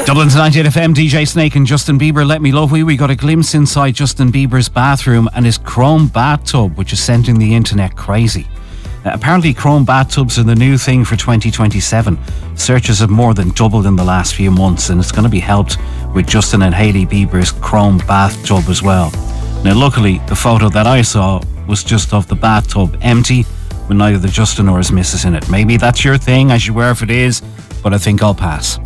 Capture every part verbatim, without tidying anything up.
Dublin's ninety-eight F M, D J Snake and Justin Bieber, Let Me Love You. We got a glimpse inside Justin Bieber's bathroom and his chrome bathtub, which is sending the internet crazy. Uh, apparently chrome bathtubs are the new thing for twenty twenty-seven. Searches have more than doubled in the last few months, and it's going to be helped with Justin and Hailey Bieber's chrome bathtub as well. Now luckily the photo that I saw was just of the bathtub empty, with neither Justin or his missus in it. Maybe that's your thing, as you were if it is, but I think I'll pass.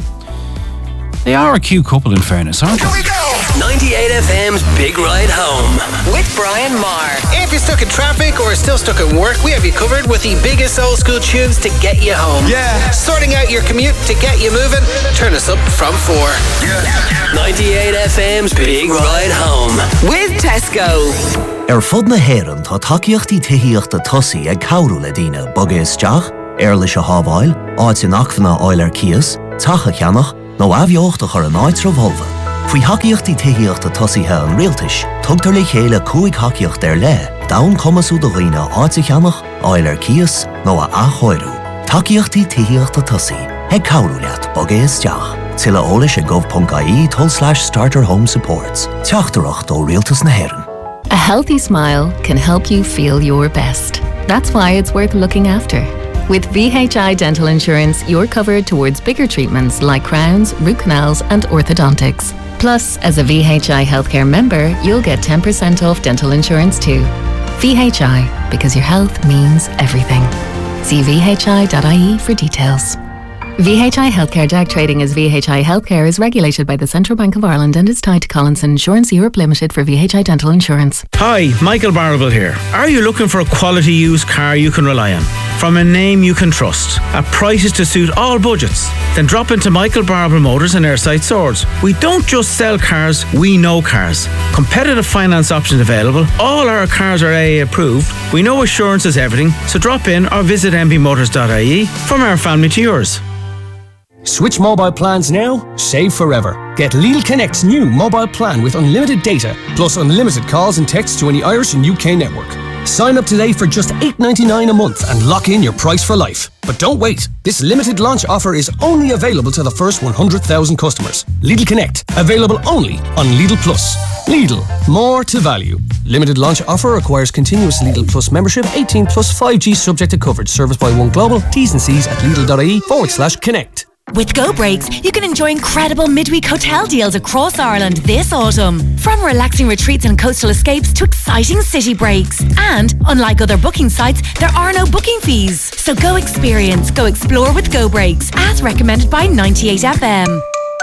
They are a cute couple, in fairness, aren't they? Here we go! ninety-eight F M's Big Ride Home with Brian Maher. If you're stuck in traffic or still stuck at work, we have you covered with the biggest old school tunes to get you home. Yeah. Sorting out your commute to get you moving. Turn us up from four. Yeah. ninety-eight F M's Big Ride Home with Tesco. Er fod na héireann tá takeíochtaí tithíochta tosaí ag cabhrú le daoine boga isteach, ar leis a hábháil, áit in achmhanna áil ar cias, tacha cheannach, nó abheochta chur an áit revolva. Faoi hacaíochtaí tithíochta tosaithe an rialtais, tugtar le chéile cúig hacaíocht ar le, dain cumasú do dhaoine áit a cheannach, áil ar cias, nó a achóirú. Takeíochtaí tithíochta tosaí, ag cabhrú leat boga isteach. Tilla ólis a gov.ie tull slash starter home supports. Teachtarach ó rialtas na héireann. A healthy smile can help you feel your best. That's why it's worth looking after. With V H I Dental Insurance, you're covered towards bigger treatments like crowns, root canals and orthodontics. Plus, as a V H I healthcare member, you'll get ten percent off dental insurance too. V H I, because your health means everything. See v h i dot i e for details. V H I Healthcare D A G trading as V H I Healthcare is regulated by the Central Bank of Ireland and is tied to Collinson Insurance Europe Limited for V H I Dental Insurance. Hi, Michael Barrable here. Are you looking for a quality used car you can rely on? From a name you can trust, at prices to suit all budgets? Then drop into Michael Barrable Motors in Airside Swords. We don't just sell cars, we know cars. Competitive finance options available. All our cars are A A approved. We know assurance is everything, so drop in or visit m b motors dot i e. From our family to yours. Switch mobile plans now, save forever. Get Lidl Connect's new mobile plan with unlimited data, plus unlimited calls and texts to any Irish and U K network. Sign up today for just eight ninety-nine a month and lock in your price for life. But don't wait. This limited launch offer is only available to the first one hundred thousand customers. Lidl Connect, available only on Lidl Plus. Lidl, more to value. Limited launch offer requires continuous Lidl Plus membership, eighteen plus five G subject to coverage. Service by One Global. T's and C's at lidl.ie forward slash connect. With Go Breaks, you can enjoy incredible midweek hotel deals across Ireland this autumn. From relaxing retreats and coastal escapes to exciting city breaks. And, unlike other booking sites, there are no booking fees. So go experience, go explore with Go Breaks, as recommended by ninety-eight F M.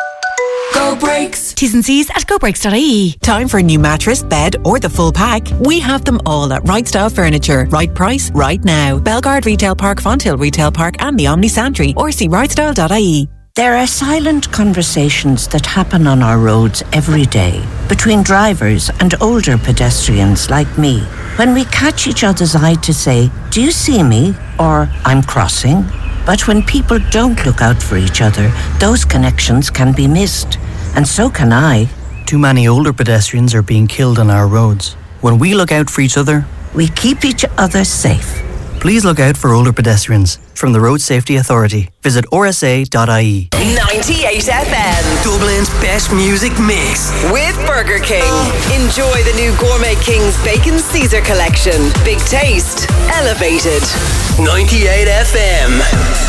Go Breaks. T's and C's at go breaks dot i e. Time for a new mattress, bed or the full pack? We have them all at Right Style Furniture. Right price, right now. Belgard Retail Park, Fonthill Retail Park and the Omni Santry, or see right style dot i e. There are silent conversations that happen on our roads every day between drivers and older pedestrians like me. When we catch each other's eye to say, "Do you see me?" or "I'm crossing." But when people don't look out for each other, those connections can be missed. And so can I. Too many older pedestrians are being killed on our roads. When we look out for each other, we keep each other safe. Please look out for older pedestrians. From the Road Safety Authority, visit r s a dot i e. ninety-eight F M, Dublin's best music mix with Burger King. Enjoy the new Gourmet King's Bacon Caesar collection. Big taste, elevated. ninety-eight F M.